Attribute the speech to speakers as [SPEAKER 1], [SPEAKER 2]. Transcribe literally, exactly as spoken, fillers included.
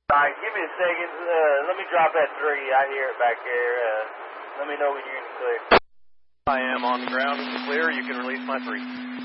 [SPEAKER 1] All right, give me a second. Uh, let me drop that three. I hear it back there. Uh, let me know when you're in the clear.
[SPEAKER 2] I am on the ground. It's clear. You can release my three.